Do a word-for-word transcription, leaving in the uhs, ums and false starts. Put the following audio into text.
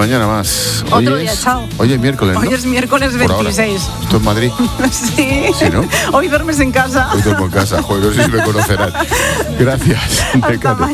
mañana más. Otro hoy día, es, chao. Hoy es miércoles, ¿no? Hoy es miércoles veintiséis. Esto es Madrid. Sí. ¿Sí, no? Hoy duermes en casa. Hoy duermo en casa. Joder, no sé si me conocerán. Gracias. Hasta mañana.